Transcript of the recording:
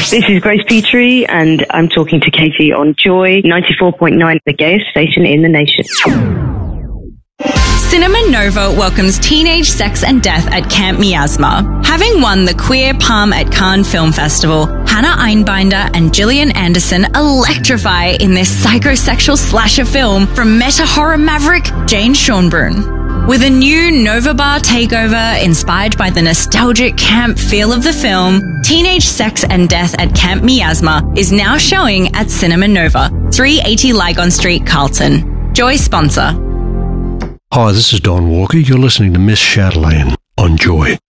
This is Grace Petrie, and I'm talking to Katie on Joy 94.9, the gayest station in the nation. Cinema Nova welcomes teenage sex and death at Camp Miasma. Having won the Queer Palm at Cannes Film Festival, Hannah Einbinder and Gillian Anderson electrify in this psychosexual slasher film from meta-horror maverick Jane Schonbrun. With a new Nova Bar takeover inspired by the nostalgic camp feel of the film, Teenage Sex and Death at Camp Miasma is now showing at Cinema Nova, 380 Lygon Street, Carlton. Joy sponsor. Hi, this is Don Walker. You're listening to Miss Chatelaine on Joy.